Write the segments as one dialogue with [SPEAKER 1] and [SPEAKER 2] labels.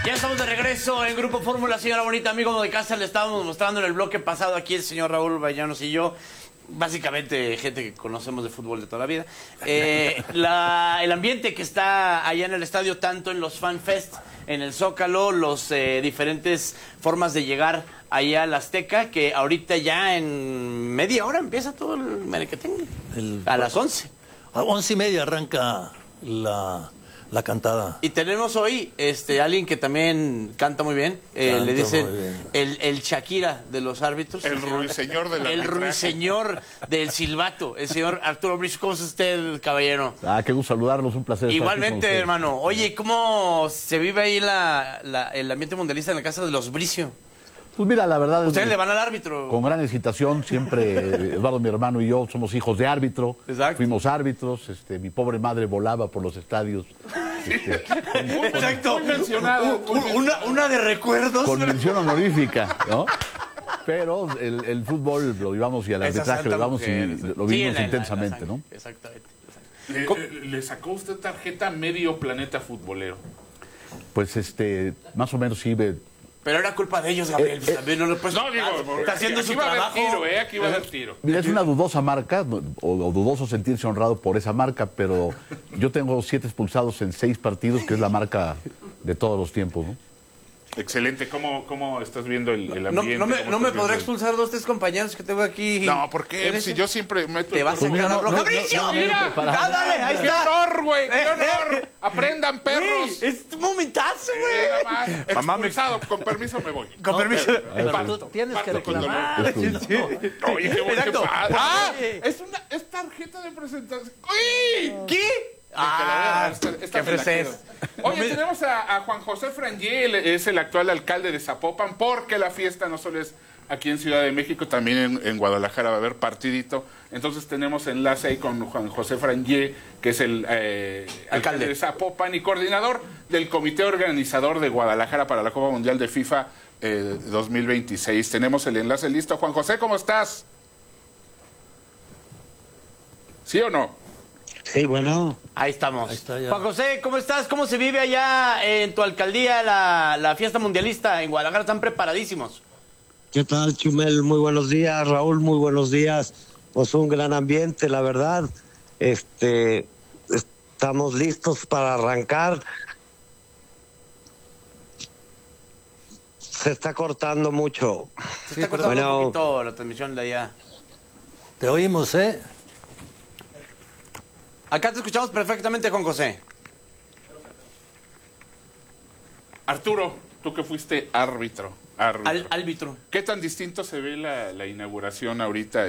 [SPEAKER 1] Ya estamos de regreso en Grupo Fórmula, señora bonita, amigo de casa. Le estábamos mostrando en el bloque pasado aquí el señor Raúl Vallanos y yo. Básicamente gente que conocemos de fútbol de toda la vida. El ambiente que está allá en el estadio, tanto en los Fan Fest, en el Zócalo, los diferentes formas de llegar allá al Azteca, que ahorita ya en media hora empieza todo el merequetengue. A las 11.
[SPEAKER 2] A 11:30 arranca la cantada.
[SPEAKER 1] Y tenemos hoy alguien que también canta muy bien. Le dicen el Shakira de los árbitros.
[SPEAKER 3] El ruiseñor de la
[SPEAKER 1] El ruiseñor del silbato. El señor Arturo Bricio. ¿Cómo es usted, caballero?
[SPEAKER 4] Qué gusto saludarlos, un placer.
[SPEAKER 1] Igualmente, hermano. Oye, ¿cómo se vive ahí el ambiente mundialista en la casa de los Bricio?
[SPEAKER 4] Pues mira, la verdad...
[SPEAKER 1] Ustedes le van al árbitro.
[SPEAKER 4] Con gran excitación, siempre Eduardo, mi hermano y yo somos hijos de árbitro.
[SPEAKER 1] Exacto.
[SPEAKER 4] Fuimos árbitros, mi pobre madre volaba por los estadios.
[SPEAKER 1] Exacto. Una de recuerdos.
[SPEAKER 4] Con mención honorífica, ¿no? Pero el fútbol lo vivamos y al arbitraje lo vamos y lo vivimos intensamente, ¿no?
[SPEAKER 1] Exactamente.
[SPEAKER 3] ¿Le sacó usted tarjeta medio planeta futbolero?
[SPEAKER 4] Pues más o menos sí.
[SPEAKER 1] Pero era culpa de ellos, Gabriel. También no lo puedes...
[SPEAKER 3] No, digo,
[SPEAKER 1] está haciendo su trabajo.
[SPEAKER 3] Aquí va a haber tiro.
[SPEAKER 4] Mira, es una dudosa marca, o dudoso sentirse honrado por esa marca, pero yo tengo 7 expulsados en 6 partidos, que es la marca de todos los tiempos, ¿no?
[SPEAKER 3] Excelente. ¿Cómo estás viendo el ambiente?
[SPEAKER 1] No me podré expulsar 2, 3 compañeros que tengo aquí.
[SPEAKER 3] No, ¿por qué? Si yo siempre meto...
[SPEAKER 1] Te vas a sacar la roja. ¡Bricio! ¡Mira! ¡Dale! ¡Ahí
[SPEAKER 3] ¡Qué
[SPEAKER 1] está!
[SPEAKER 3] honor, güey! ¡Qué honor! ¡Aprendan, perros!
[SPEAKER 1] ¡Es un momentazo, güey!
[SPEAKER 3] Expulsado. Con permiso me voy.
[SPEAKER 1] Con permiso.
[SPEAKER 2] Pero tú tienes que reclamar.
[SPEAKER 3] Oye, qué
[SPEAKER 1] Exacto.
[SPEAKER 3] ¡Ah! Es tarjeta de presentación. ¡Uy!
[SPEAKER 1] ¿Qué?
[SPEAKER 3] Esta me la quedo. Oye, tenemos a Juan José Frangé, es el actual alcalde de Zapopan, porque la fiesta no solo es aquí en Ciudad de México, también en Guadalajara va a haber partidito. Entonces tenemos enlace ahí con Juan José Frangé, que es el alcalde de Zapopan y coordinador del comité organizador de Guadalajara para la Copa Mundial de FIFA 2026. Tenemos el enlace listo. Juan José, ¿cómo estás? ¿Sí o no?
[SPEAKER 5] Sí, bueno.
[SPEAKER 1] Ahí estamos.
[SPEAKER 2] Ahí está ya.
[SPEAKER 1] Juan José, ¿cómo estás? ¿Cómo se vive allá en tu alcaldía la fiesta mundialista en Guadalajara? ¿Están preparadísimos?
[SPEAKER 5] ¿Qué tal, Chumel? Muy buenos días, Raúl, muy buenos días. Pues un gran ambiente, la verdad. Estamos listos para arrancar. Se está cortando mucho.
[SPEAKER 1] Se está cortando un poquito la transmisión de allá.
[SPEAKER 2] Te oímos, ¿eh?
[SPEAKER 1] Acá te escuchamos perfectamente, Juan José.
[SPEAKER 3] Arturo, tú que fuiste árbitro.
[SPEAKER 1] Árbitro.
[SPEAKER 3] ¿Qué tan distinto se ve la inauguración ahorita,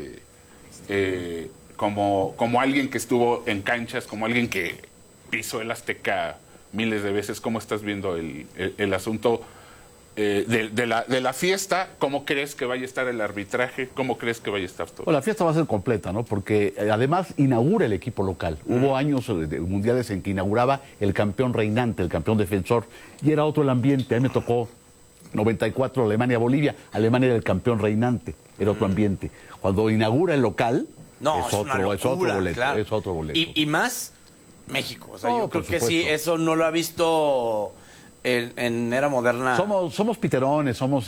[SPEAKER 3] como alguien que estuvo en canchas, como alguien que pisó el Azteca miles de veces? ¿Cómo estás viendo el asunto de la fiesta? ¿Cómo crees que vaya a estar el arbitraje? ¿Cómo crees que vaya a estar todo?
[SPEAKER 4] Bueno, la fiesta va a ser completa, ¿no? Porque además inaugura el equipo local. Hubo años mundiales en que inauguraba el campeón reinante, el campeón defensor, y era otro el ambiente. A mí me tocó 94 Alemania-Bolivia. Alemania era el campeón reinante, era otro ambiente. Cuando inaugura el local,
[SPEAKER 1] No,
[SPEAKER 4] es otro boleto,
[SPEAKER 1] claro.
[SPEAKER 4] es otro boleto.
[SPEAKER 1] Y más México. O sea, yo creo
[SPEAKER 4] por
[SPEAKER 1] que
[SPEAKER 4] supuesto.
[SPEAKER 1] sí, eso no lo ha visto en era moderna.
[SPEAKER 4] Somos piterones, somos